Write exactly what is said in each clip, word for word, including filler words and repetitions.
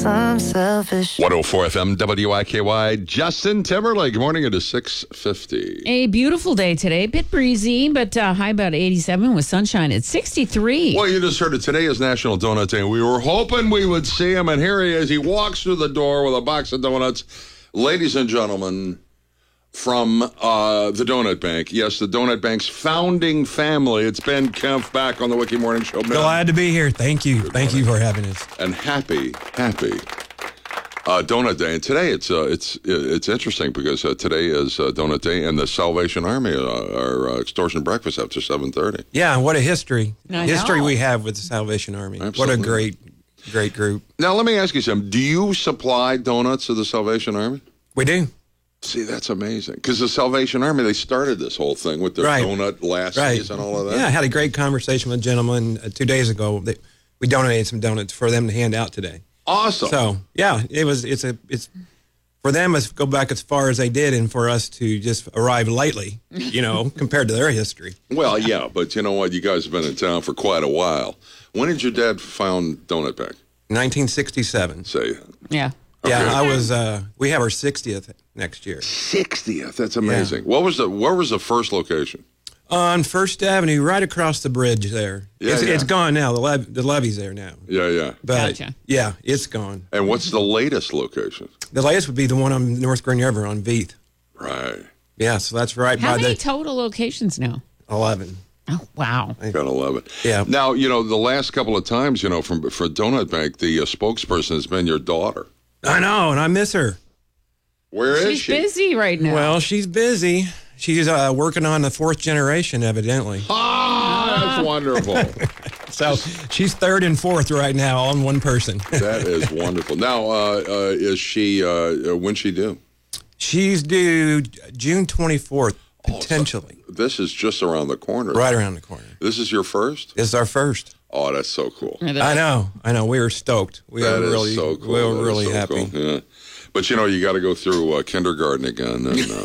guess I'm selfish. one oh four F M W I K Y, Justin Timberlake. Good morning. It is six fifty. A beautiful day today. Bit breezy, but uh, high about eighty-seven with sunshine at sixty-three. Well, you just heard it. Today is National Donut Day. We were hoping we would see him, and here he is. He walks through the door with a box of donuts. Ladies and gentlemen, from uh, the Donut Bank. Yes, the Donut Bank's founding family. It's Ben Kempf back on the Wiki Morning Show. Ben. Glad to be here. Thank you. Good Thank morning. you for having us. And happy, happy uh, Donut Day. And today it's uh, it's it's interesting because uh, today is uh, Donut Day, and the Salvation Army uh, are uh, extortion breakfast after seven thirty. Yeah, what a history. I history know. we have with the Salvation Army. Absolutely. What a great, great group. Now, let me ask you something. Do you supply donuts to the Salvation Army? We do. See, that's amazing. Because the Salvation Army, they started this whole thing with their Right. donut lasses Right. and all of that. Yeah, I had a great conversation with a gentleman uh, two days ago. That we donated some donuts for them to hand out today. Awesome. So, yeah, it was. It's a. It's for them to go back as far as they did, and for us to just arrive lately, you know, compared to their history. Well, yeah, but you know what? You guys have been in town for quite a while. When did your dad found Donut Bank? nineteen sixty-seven. Say Yeah. Yeah, Okay. I was. Uh, we have our sixtieth next year sixtieth. That's amazing. What was the Where was the first location? on First Avenue, right across the bridge there. Yeah, it's, yeah. it's gone now. The lev- the levee's there now. Yeah, yeah. But Gotcha. yeah, it's gone. And what's the latest location? The latest would be the one on North Green River on Veith. Right. Yeah, so that's right How by many the total locations now? eleven. Oh, wow. Got eleven. Yeah. Now, you know, the last couple of times, you know, from for Donut Bank, the uh, spokesperson has been your daughter. I know, and I miss her. Where is She's she? busy right now. Well, she's busy. She's uh, working on the fourth generation, evidently. Ah, that's wonderful. So she's third and fourth right now, all in one person. That is wonderful. Now, uh, uh, is she, uh, when's she due? She's due June twenty-fourth, potentially. This is just around the corner. Right around the corner. This is your first? This is our first. Oh, that's so cool. I know. I know. We were stoked. We That were is really, so cool. we were That is really so happy. cool. Yeah. But, you know, you got to go through uh, kindergarten again and, uh,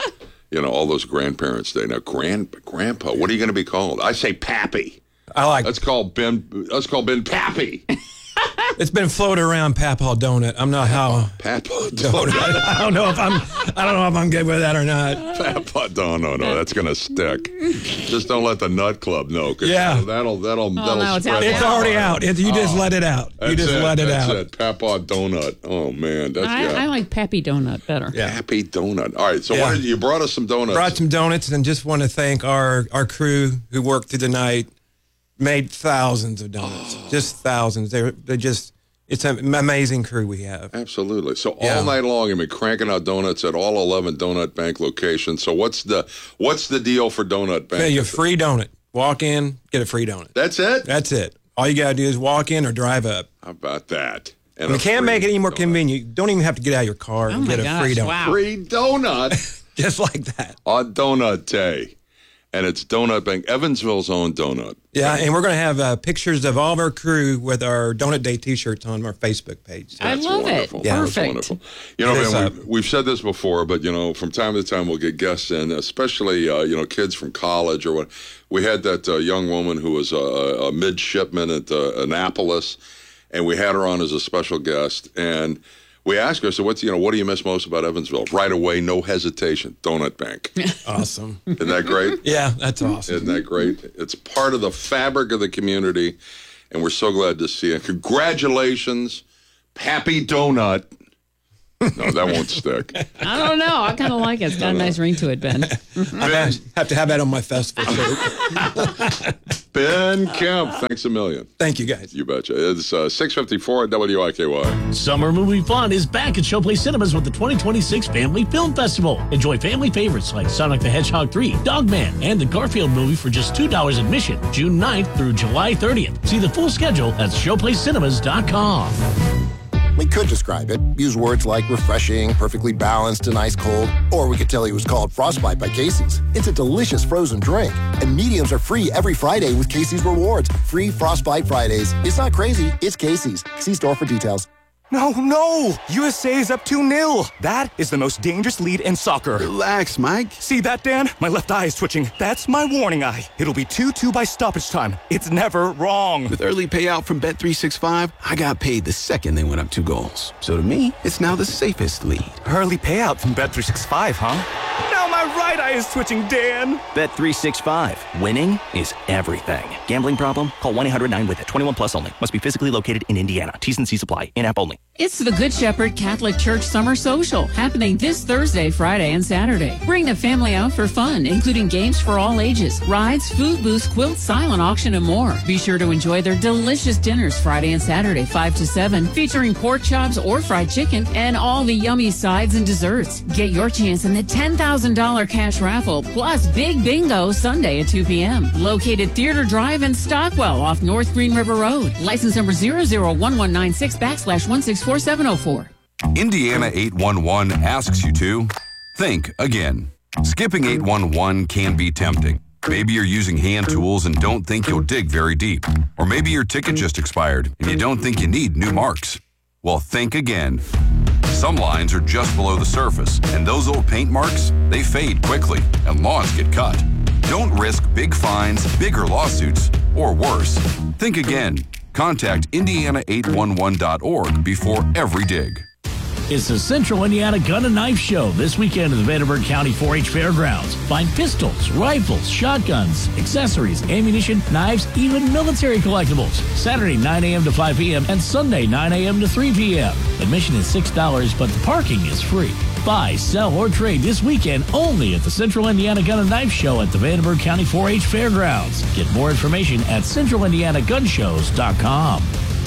you know, all those grandparents' day. Now, grand, grandpa, what are you going to be called? I say Pappy. I like. Let's call Ben, let's call Ben Pappy. It's been floated around Papaw Donut. I'm not how. Papa Donut. Donut. I don't know if I'm. I don't know if I'm good with that or not. Papa Donut. No, no, that's going to stick. Just don't let the Nut Club know. 'Cause Yeah. That'll, that'll, that'll no, it's spread. out It's Yeah. already out. It, you just let it out. You That's just it. let it that's out. it. Papa Donut. Oh, man. That's I, yeah. I like Pappy Donut better. Yeah. Happy Donut. All right, so Yeah. what did you brought us some donuts. Brought some donuts and just want to thank our, our crew who worked through the night. Made thousands of donuts. Just thousands. They're, they're just, it's an amazing crew we have. Absolutely. So all Yeah. night long, you've been cranking out donuts at all eleven Donut Bank locations. So what's the what's the deal for Donut Bank? Hey, you a free donut. Walk in, get a free donut. That's it? That's it. All you got to do is walk in or drive up. How about that? And We a can't free make it any more donut. convenient. You don't even have to get out of your car Oh, and my get a gosh. free donut. Wow. Free donut Just like that. on Donut Day. And it's Donut Bank, Evansville's own donut. Yeah, and we're going to have uh, pictures of all of our crew with our Donut Day T-shirts on our Facebook page. I That's love wonderful. it. Yeah. That's Perfect. wonderful. You know, It is man, up. we've, we've said this before, but, you know, from time to time we'll get guests in, especially, uh, you know, kids from college or what. We had that uh, young woman who was a, a midshipman at uh, Annapolis, and we had her on as a special guest. And we asked her, so what's, you know, what do you miss most about Evansville? Right away, no hesitation, Donut Bank. Awesome. Isn't that great? Yeah, that's awesome. Isn't that great? It's part of the fabric of the community, and we're so glad to see it. Congratulations, Pappy Donut. No, that won't stick. I don't know. I kind of like it. It's got a nice ring to it, Ben. I have to have that on my festival shirt. Ben Kemp, thanks a million. Thank you, guys. You betcha. It's uh, six fifty-four at W I K Y. Summer movie fun is back at Showplace Cinemas with the twenty twenty-six Family Film Festival. Enjoy family favorites like Sonic the Hedgehog three, Dogman, and the Garfield movie for just two dollars admission, June ninth through July thirtieth. See the full schedule at showplace cinemas dot com. We could describe it, use words like refreshing, perfectly balanced, and ice cold, or we could tell you it was called Frostbite by Casey's. It's a delicious frozen drink, and mediums are free every Friday with Casey's Rewards. Free Frostbite Fridays. It's not crazy, it's Casey's. See store for details. No, no! U S A is up two nil. That is the most dangerous lead in soccer. Relax, Mike. See that, Dan? My left eye is twitching. That's my warning eye. It'll be two two by stoppage time. It's never wrong. With early payout from Bet three sixty-five, I got paid the second they went up two goals. So to me, it's now the safest lead. Early payout from Bet three sixty-five, huh? Now my right eye is twitching, Dan. Bet three sixty-five. Winning is everything. Gambling problem? Call one eight hundred nine with it. twenty-one plus only. Must be physically located in Indiana. T's and C's apply. In-app only. It's the Good Shepherd Catholic Church Summer Social, happening this Thursday, Friday, and Saturday. Bring the family out for fun, including games for all ages, rides, food booths, quilts, silent auction, and more. Be sure to enjoy their delicious dinners Friday and Saturday, five to seven, featuring pork chops or fried chicken and all the yummy sides and desserts. Get your chance in the ten thousand dollars cash raffle, plus Big Bingo Sunday at two p.m. Located Theater Drive in Stockwell off North Green River Road. License number zero zero one one nine six backslash one six four seven oh four. Indiana eight one one asks you to think again. Skipping eight one one can be tempting. Maybe you're using hand tools and don't think you'll dig very deep. Or maybe your ticket just expired and you don't think you need new marks. Well, think again. Some lines are just below the surface, and those old paint marks, they fade quickly, and lawns get cut. Don't risk big fines, bigger lawsuits, or worse. Think again. Contact Indiana eight one one dot org before every dig. It's the Central Indiana Gun and Knife Show this weekend at the Vanderburgh County four H Fairgrounds. Find pistols, rifles, shotguns, accessories, ammunition, knives, even military collectibles. Saturday nine a.m. to five p.m. and Sunday nine a.m. to three p.m. Admission is six dollars, but the parking is free. Buy, sell, or trade this weekend only at the Central Indiana Gun and Knife Show at the Vanderburgh County four H Fairgrounds. Get more information at central indiana gun shows dot com.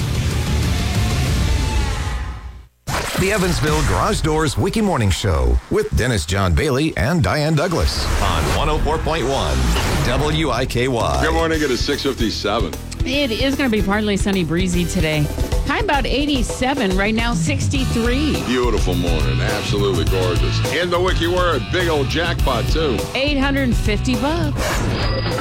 The Evansville Garage Doors Wiki Morning Show with Dennis John Bailey and Diane Douglas on one oh four point one W I K Y. Good morning. It is six fifty-seven. It is going to be partly sunny, breezy today. High about eighty-seven, right now sixty-three. Beautiful morning. Absolutely gorgeous. In the wiki word, big old jackpot, too. eight hundred fifty bucks.